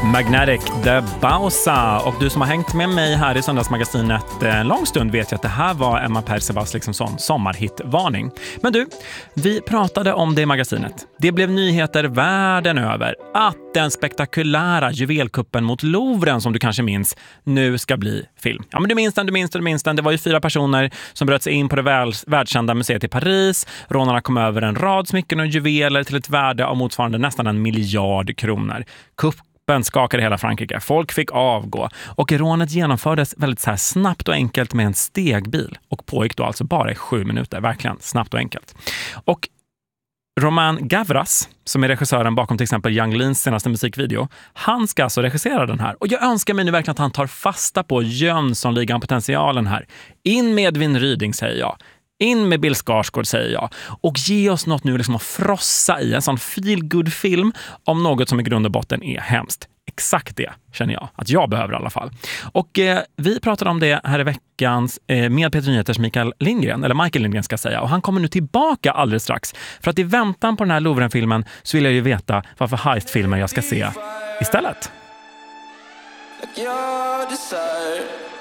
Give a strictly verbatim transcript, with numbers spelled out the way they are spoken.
Magnetic de Bausa. Och du som har hängt med mig här i Söndagsmagasinet en lång stund vet ju att det här var Emma Persebas liksom sån sommarhitvarning. Men du, vi pratade om det i magasinet. Det blev nyheter världen över att den spektakulära juvelkuppen mot Louvren som du kanske minns nu ska bli film. Ja, men du minns den, du minns den, du minns den. Det var ju fyra personer som bröt sig in på det väl, världskända museet i Paris. Rånarna kom över en rad smycken och juveler till ett värde av motsvarande nästan en miljard kronor. Kupp skakade hela Frankrike. Folk fick avgå. Och rånet genomfördes väldigt så här snabbt och enkelt med en stegbil. Och pågick då alltså bara i sju minuter. Verkligen snabbt och enkelt. Och Romain Gavras, som är regissören bakom till exempel Yung Leans senaste musikvideo, han ska alltså regissera den här. Och jag önskar mig nu verkligen att han tar fasta på Jönssonligan-potentialen här. In med Edvin Ryding, säger jag. In med Bill Skarsgård, säger jag. Och ge oss något nu liksom att frossa i. En sån feel-good-film om något som i grund och botten är hemskt. Exakt det känner jag att jag behöver i alla fall. Och eh, vi pratade om det här i veckans eh, med Peter Nyheters Mikael Lindgren, eller Michael Lindgren ska jag säga. Och han kommer nu tillbaka alldeles strax. För att i väntan på den här Louvren-filmen så vill jag ju veta vad för heist-filmer jag ska se istället. Like your desire.